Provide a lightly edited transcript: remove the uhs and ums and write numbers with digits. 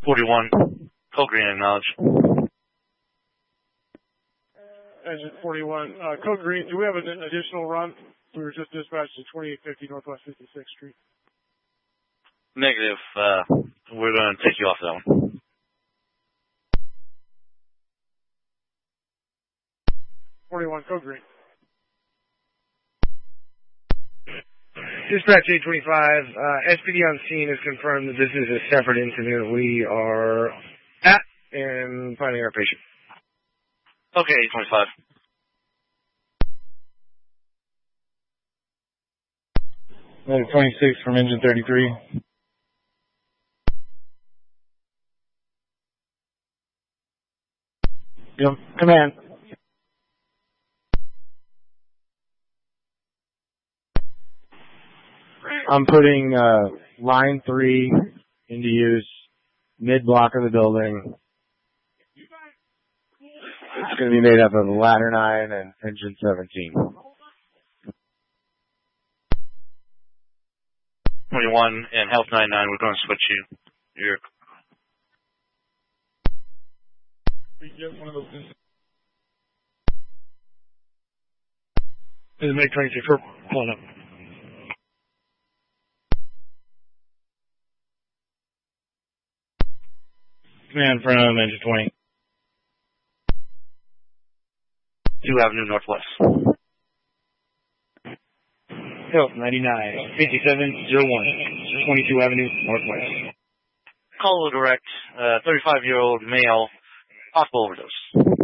41, code green acknowledged. Engine 41, code green, do we have an additional run? We were just dispatched to 2850 Northwest 56th Street. Negative. We're going to take you off that one. Code green. Dispatch 825, SPD on scene has confirmed that this is a separate incident. We are at and finding our patient. Okay, 825. Medic 26 from engine 33. Yep. Command. I'm putting line 3 into use, mid-block of the building. It's going to be made up of ladder 9 and engine 17. 21 and health 99, we're going to switch you. Get one of those. This is Meg 26, we're pulling up. Command from engine 20. 2 Avenue Northwest. Health 99, 5701, 22 Avenue Northwest. Call direct, 35-year-old male, possible overdose.